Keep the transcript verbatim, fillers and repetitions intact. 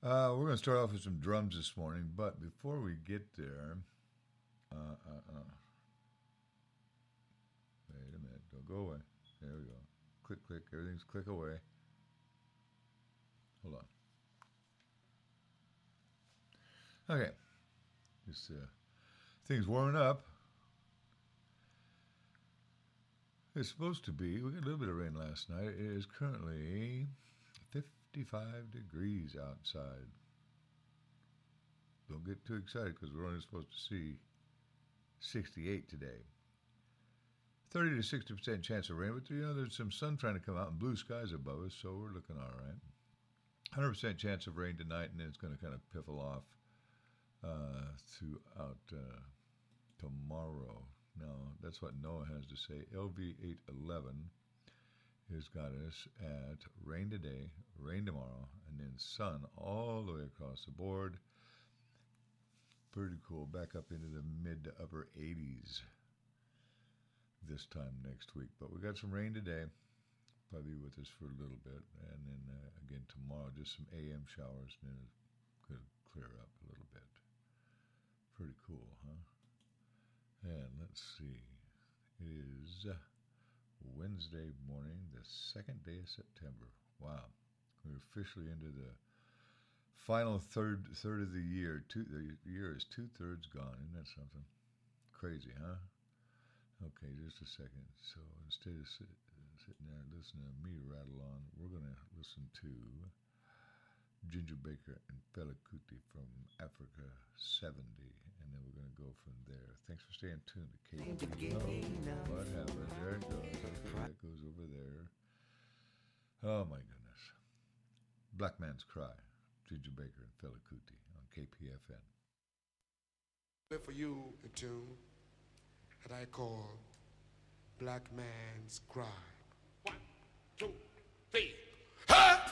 Uh, we're going to start off with some drums this morning, but before we get there, uh, uh, uh, wait a minute, don't go away. There we go. Click, click, everything's click away. Hold on. Okay, just uh, things warming up. It's supposed to be, we got a little bit of rain last night. It is currently fifty-five degrees outside. Don't get too excited because we're only supposed to see sixty-eight today. thirty to sixty percent chance of rain, but you know, there's some sun trying to come out and blue skies above us, so we're looking all right. one hundred percent chance of rain tonight, and then it's going to kind of piffle off uh, throughout uh, tomorrow. Now, that's what NOAA has to say. L V eight eleven has got us at rain today, rain tomorrow, and then sun all the way across the board. Pretty cool. Back up into the mid to upper eighties this time next week. But we got some rain today. Probably be with us for a little bit. And then uh, again tomorrow, just some A M showers, and then it could clear up a little bit. Pretty cool, huh? And let's see. It is Wednesday morning, the second day of September. Wow. We're officially into the final third third of the year. Two, the year is two-thirds gone. Isn't that something? Crazy, huh? Okay, just a second. So instead of sit, sitting there and listening to me rattle on, we're going to listen to Ginger Baker and Fela Kuti from Africa seventy, and then we're going to go from there. Thanks for staying tuned to K B. Oh, what happened? There it goes. Okay, that goes over there. Oh, my goodness. Black Man's Cry, Ginger Baker and Fela Kuti on K P F N. Play for you a tune that I call Black Man's Cry. One, two, three. Ha!